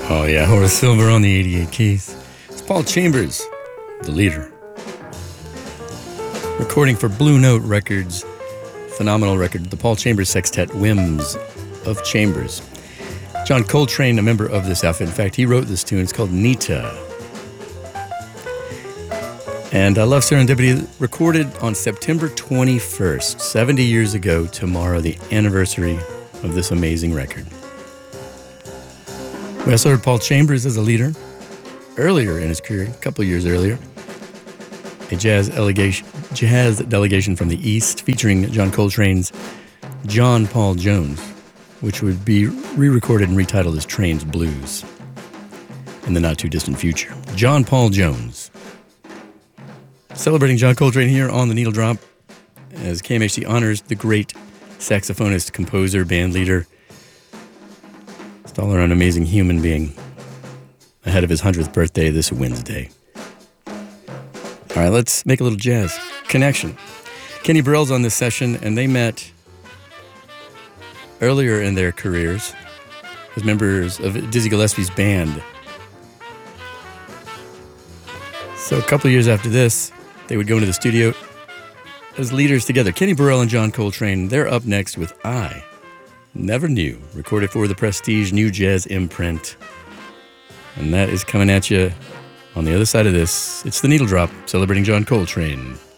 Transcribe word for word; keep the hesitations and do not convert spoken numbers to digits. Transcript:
Oh yeah, Horace Silver on the eighty-eight keys. It's Paul Chambers, the leader. Recording for Blue Note Records, phenomenal record, the Paul Chambers Sextet, Whims of Chambers. John Coltrane, a member of this outfit. In fact, he wrote this tune. It's called Nita. And I Love Serendipity, recorded on September twenty-first, seventy years ago tomorrow, the anniversary of this amazing record. We also heard Paul Chambers as a leader earlier in his career, a couple of years earlier. A jazz delegation, jazz delegation from the East featuring John Coltrane's John Paul Jones, which would be re-recorded and retitled as Train's Blues in the not-too-distant future. John Paul Jones. Celebrating John Coltrane here on The Needle Drop as K M H D honors the great saxophonist, composer, band leader, just all-around amazing human being ahead of his hundredth birthday this Wednesday. All right, let's make a little jazz connection. Kenny Burrell's on this session, and they met earlier in their careers as members of Dizzy Gillespie's band. So a couple of years after this, they would go into the studio as leaders together. Kenny Burrell and John Coltrane, they're up next with I Never Knew, recorded for the Prestige New Jazz imprint. And that is coming at you on the other side of this. It's The Needle Drop, celebrating John Coltrane.